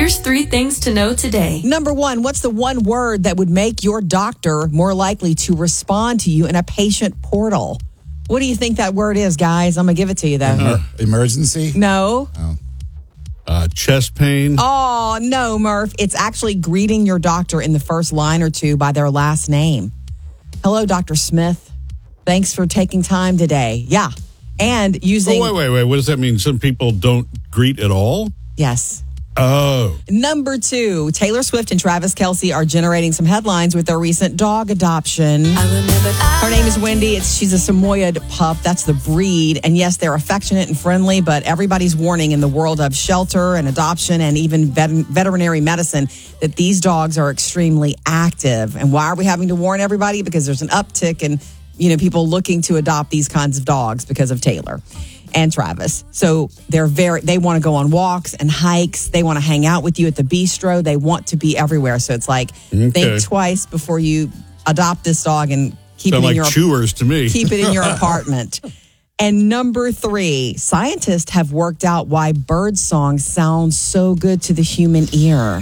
Here's 3 things to know today. Number 1, what's the one word that would make your doctor more likely to respond to you in a patient portal? What do you think that word is, guys? I'm going to give it to you, though. Emergency? No. Chest pain. Oh, no, Murph. It's actually greeting your doctor in the first line or two by their last name. Hello, Dr. Smith. Thanks for taking time today. Yeah. And using... Oh, wait. What does that mean? Some people don't greet at all? Yes. Oh. Number 2, Taylor Swift and Travis Kelce are generating some headlines with their recent dog adoption. Her name is Wendy. She's a Samoyed pup. That's the breed. And yes, they're affectionate and friendly, but everybody's warning in the world of shelter and adoption and even veterinary medicine that these dogs are extremely active. And why are we having to warn everybody? Because there's an uptick in, people looking to adopt these kinds of dogs because of Taylor and Travis. So they want to go on walks and hikes. They want to hang out with you at the bistro. They want to be everywhere. So it's like, think twice before you adopt this dog and keep it in your chewers to me. Keep it in your apartment. And number 3, scientists have worked out why bird song sounds so good to the human ear.